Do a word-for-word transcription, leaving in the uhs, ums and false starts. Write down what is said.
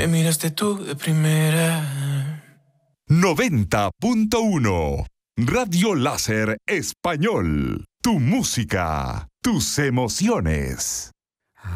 Me miraste tú de primera. noventa punto uno Radio Láser Español. Tu música, tus emociones.